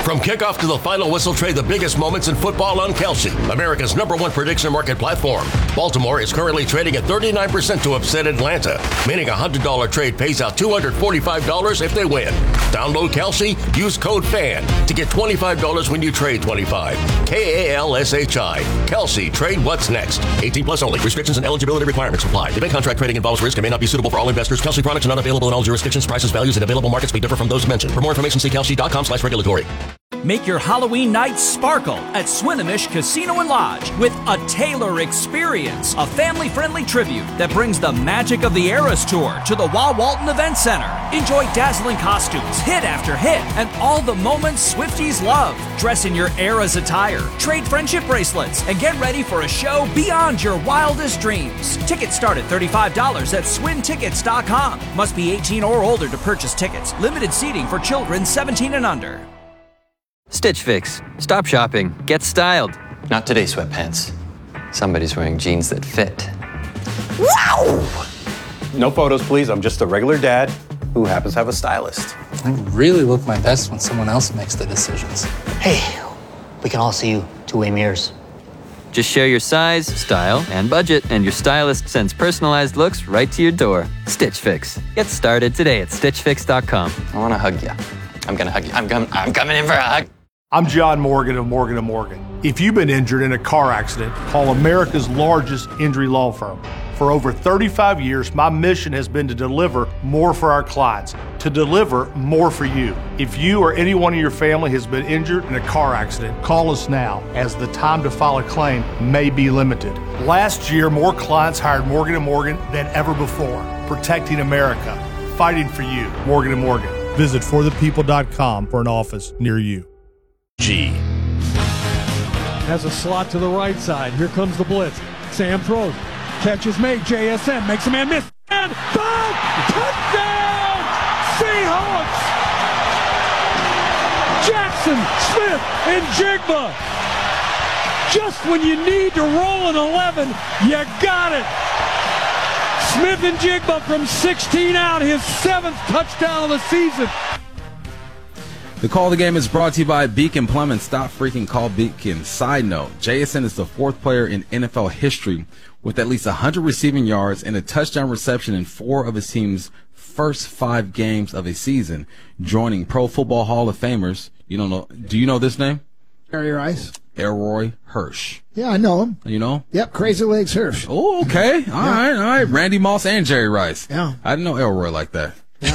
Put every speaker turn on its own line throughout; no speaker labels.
From kickoff to the final whistle, trade the biggest moments in football on Kalshi, America's #1 prediction market platform. Baltimore is currently trading at 39% to upset Atlanta, meaning a $100 trade pays out $245 if they win. Download Kalshi, use code FAN to get $25 when you trade 25. KALSHI. Kalshi, trade what's next. 18 plus only. Restrictions and eligibility requirements apply. Event contract trading involves risk and may not be suitable for all investors. Kalshi products are not available in all jurisdictions. Prices, values, and available markets may differ from those mentioned. For more information, see kalshi.com/regulatory.
Make your Halloween night sparkle at Swinomish Casino and Lodge with a Taylor Experience, a family-friendly tribute that brings the magic of the Eras Tour to the Wah Walton Event Center. Enjoy dazzling costumes, hit after hit, and all the moments Swifties love. Dress in your Eras attire, trade friendship bracelets, and get ready for a show beyond your wildest dreams. Tickets start at $35 at swintickets.com. Must be 18 or older to purchase tickets. Limited seating for children 17 and under.
Stitch Fix. Stop shopping. Get styled.
Not today, sweatpants. Somebody's wearing jeans that fit.
Wow! No photos, please. I'm just a regular dad who happens to have a stylist.
I really look my best when someone else makes the decisions.
Hey, we can all see you two-way mirrors.
Just share your size, style, and budget, and your stylist sends personalized looks right to your door. Stitch Fix. Get started today at StitchFix.com.
I want to hug you. I'm going to hug you. I'm coming in for a hug.
I'm John Morgan of Morgan & Morgan. If you've been injured in a car accident, call America's largest injury law firm. For over 35 years, my mission has been to deliver more for our clients, to deliver more for you. If you or anyone in your family has been injured in a car accident, call us now, as the time to file a claim may be limited. Last year, more clients hired Morgan & Morgan than ever before, protecting America, fighting for you. Morgan & Morgan. Visit forthepeople.com for an office near you. G.
Has a slot to the right side. Here comes the blitz. Sam throws. Catch is made. JSN makes a man miss. And boom! Touchdown! Seahawks! Jackson, Smith, and Jigba. Just when you need to roll an 11, you got it. Smith and Jigba from 16 out, his 7th touchdown of the season.
The Call of the Game is brought to you by Beacon Plumbing. Stop freaking call Beacon. Side note, JSN is the 4th player in NFL history with at least 100 receiving yards and a touchdown reception in 4 of his team's first 5 games of a season, joining Pro Football Hall of Famers. You don't know? Do you know this name?
Jerry Rice.
Elroy Hirsch.
Yeah, I know him.
You know?
Yep, Crazy Legs Hirsch.
Oh, okay. All right. Randy Moss and Jerry Rice.
Yeah.
I didn't know Elroy like that.
Yeah,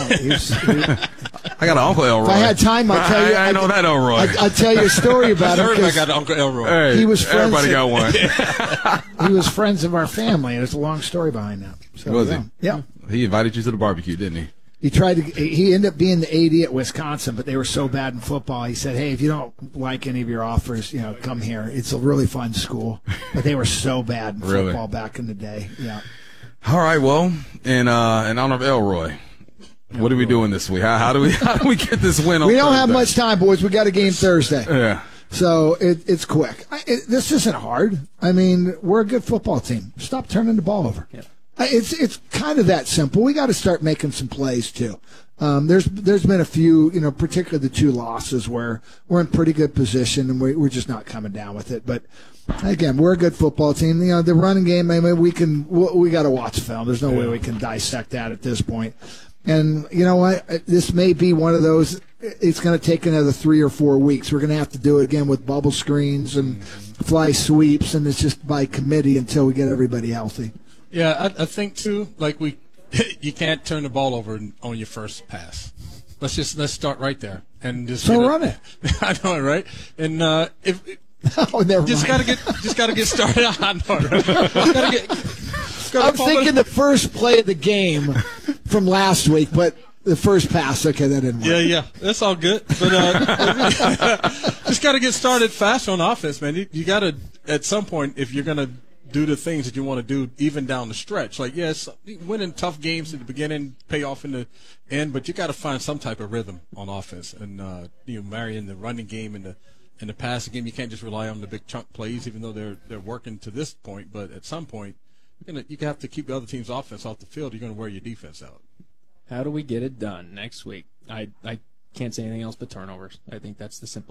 I got an Uncle Elroy.
If I had time, I'd tell you.
I know that Elroy.
I'd tell you a story about him.
I got an Uncle Elroy.
Hey,
he was friends.
everybody got one.
He was friends of our family, and there's a long story behind that. So,
was he?
Yeah.
He invited you to the barbecue, didn't he?
He ended up being the AD at Wisconsin, but they were so bad in football. He said, "Hey, if you don't like any of your offers, come here. It's a really fun school." But they were so bad in football back in the day. Yeah.
All right. Well, in honor of Elroy, what are we doing this week? How do we get this win?
We don't have much time, boys. We got a game Thursday.
Yeah.
So it's quick. This isn't hard. I mean, we're a good football team. Stop turning the ball over. Yeah. It's kind of that simple. We got to start making some plays too. There's been a few, particularly the 2 losses where we're in pretty good position and we're just not coming down with it. But again, we're a good football team. The running game, we got to watch film. There's no way we can dissect that at this point. And you know what? This may be one of those. It's going to take another 3 or 4 weeks. We're going to have to do it again with bubble screens and fly sweeps, and it's just by committee until we get everybody healthy.
Yeah, I think too. You can't turn the ball over on your first pass. Let's start right there and just
run it.
I know, right? And if
never
just
mind.
gotta get started. I know. Right?
I'm thinking the first play of the game from last week, but the first pass. Okay, that didn't work.
Yeah, that's all good. But just got to get started fast on offense, man. You got to at some point, if you're gonna do the things that you want to do, even down the stretch. Yes, winning tough games at the beginning, pay off in the end, but you got to find some type of rhythm on offense and marrying the running game and the passing game. You can't just rely on the big chunk plays, even though they're working to this point. But at some point, you have to keep the other team's offense off the field. You're going to wear your defense out.
How do we get it done next week? I can't say anything else but turnovers. I think that's the simple.